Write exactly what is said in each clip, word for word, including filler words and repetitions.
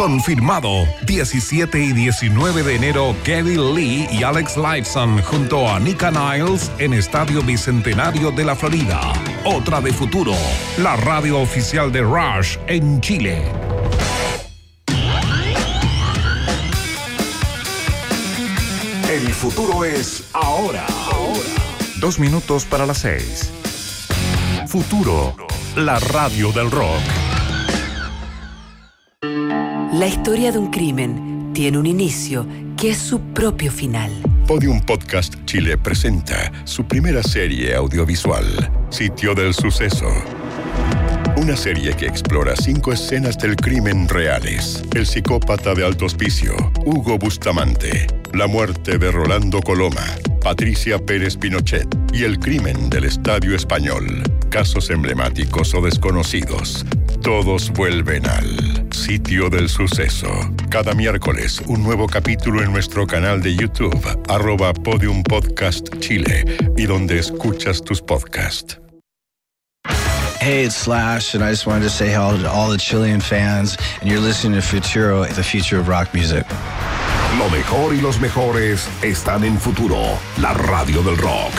Confirmado, diecisiete y diecinueve de enero, Geddy Lee y Alex Lifeson junto a Nika Niles en Estadio Bicentenario de la Florida. Otra de Futuro, la radio oficial de Rush en Chile. El futuro es ahora. Ahora. Dos minutos para las seis. Futuro, la radio del rock. La historia de un crimen tiene un inicio que es su propio final. Podium Podcast Chile presenta su primera serie audiovisual, Sitio del Suceso. Una serie que explora cinco escenas del crimen reales. El psicópata de alto hospicio, Hugo Bustamante. La muerte de Rolando Coloma, Patricia Pérez Pinochet. Y el crimen del Estadio Español. Casos emblemáticos o desconocidos. Todos vuelven al Sitio del Suceso. Cada miércoles, un nuevo capítulo en nuestro canal de YouTube, arroba Podium Podcast Chile, y donde escuchas tus podcasts. Hey, it's Slash, and I just wanted to say hello to all the Chilean fans, and you're listening to Futuro, the future of rock music. Lo mejor y los mejores están en Futuro, la radio del rock.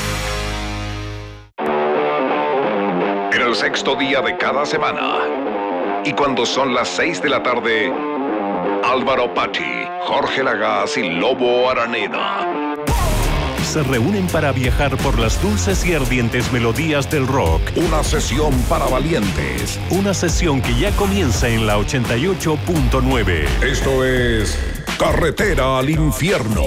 En el sexto día de cada semana, y cuando son las seis de la tarde, Álvaro Patti, Jorge Lagaz y Lobo Araneda se reúnen para viajar por las dulces y ardientes melodías del rock. Una sesión para valientes. Una sesión que ya comienza en la ochenta y ocho punto nueve. Esto es Carretera al Infierno.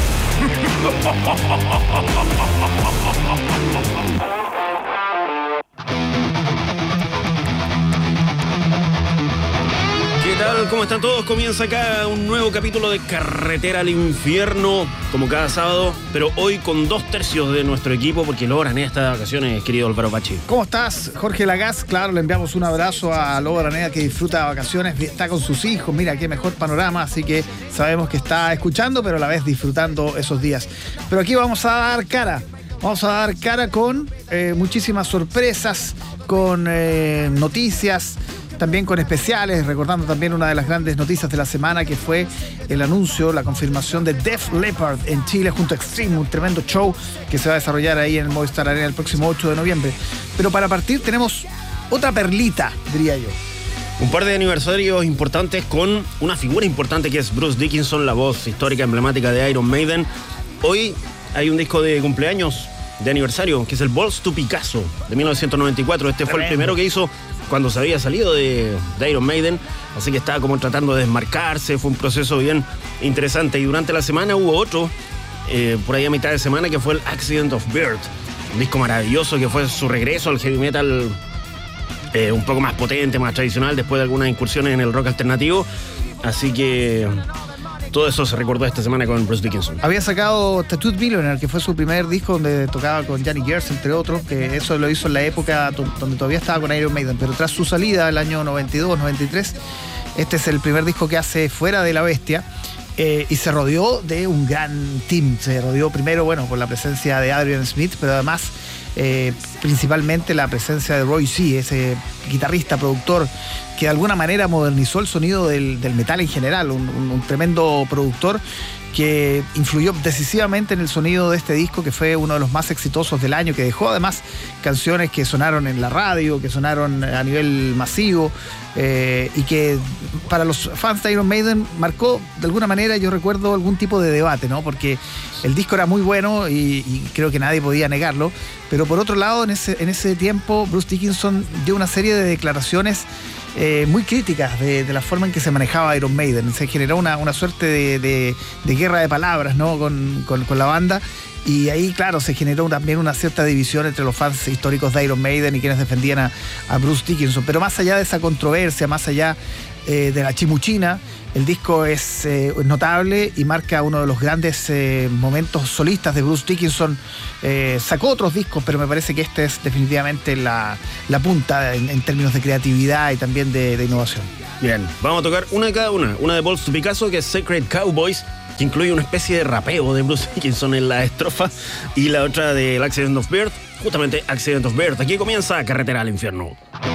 ¿Qué tal? ¿Cómo están todos? Comienza acá un nuevo capítulo de Carretera al Infierno, como cada sábado, pero hoy con dos tercios de nuestro equipo, porque Lobo Araneda está de vacaciones, querido Álvaro Patti. ¿Cómo estás, Jorge Lagaz? Claro, le enviamos un abrazo a Lobo Araneda, que disfruta de vacaciones, está con sus hijos, mira qué mejor panorama, así que sabemos que está escuchando, pero a la vez disfrutando esos días. Pero aquí vamos a dar cara, vamos a dar cara con eh, muchísimas sorpresas, con eh, noticias, también con especiales, recordando también una de las grandes noticias de la semana, que fue el anuncio, la confirmación de Def Leppard en Chile junto a Extreme, un tremendo show que se va a desarrollar ahí en el Movistar Arena el próximo ocho de noviembre. Pero para partir tenemos otra perlita, diría yo. Un par de aniversarios importantes con una figura importante que es Bruce Dickinson, la voz histórica emblemática de Iron Maiden. Hoy hay un disco de cumpleaños, de aniversario, que es el Balls to Picasso de mil novecientos noventa y cuatro. Este fue el primero que hizo cuando se había salido de, de Iron Maiden, así que estaba como tratando de desmarcarse. Fue un proceso bien interesante, y durante la semana hubo otro eh, por ahí a mitad de semana, que fue el Accident of Birth, un disco maravilloso que fue su regreso al heavy metal eh, un poco más potente, más tradicional, después de algunas incursiones en el rock alternativo. Así que todo eso se recordó esta semana con Bruce Dickinson. Había sacado Tattooed Billionaire, que fue su primer disco donde tocaba con Janny Gers, entre otros, que eso lo hizo en la época donde todavía estaba con Iron Maiden, pero tras su salida el año noventa y dos, noventa y tres, este es el primer disco que hace fuera de la bestia, eh, y se rodeó de un gran team. Se rodeó primero, bueno, por la presencia de Adrian Smith, pero además eh, principalmente la presencia de Roy C., ese guitarrista, productor, que de alguna manera modernizó el sonido del, del metal en general, un, un, un tremendo productor que influyó decisivamente en el sonido de este disco, que fue uno de los más exitosos del año, que dejó además canciones que sonaron en la radio, que sonaron a nivel masivo, eh, y que para los fans de Iron Maiden marcó de alguna manera, yo recuerdo, algún tipo de debate, ¿no? Porque el disco era muy bueno y, y creo que nadie podía negarlo, pero por otro lado, en ese, en ese tiempo Bruce Dickinson dio una serie de declaraciones Eh, muy críticas de, de la forma en que se manejaba Iron Maiden. Se generó una, una suerte de, de, de guerra de palabras, ¿no? con, con, con la banda, y ahí, claro, se generó también una cierta división entre los fans históricos de Iron Maiden y quienes defendían a, a Bruce Dickinson. Pero más allá de esa controversia, más allá eh, de la chimuchina, el disco es eh, notable y marca uno de los grandes eh, momentos solistas de Bruce Dickinson. Eh, sacó otros discos, pero me parece que este es definitivamente la, la punta en, en términos de creatividad y también de, de innovación. Bien, vamos a tocar una de cada una. Una de Balls to Picasso, que es Sacred Cowboys, que incluye una especie de rapeo de Bruce Dickinson en la estrofa, y la otra del Accident of Birth, justamente Accident of Birth. Aquí comienza Carretera al Infierno.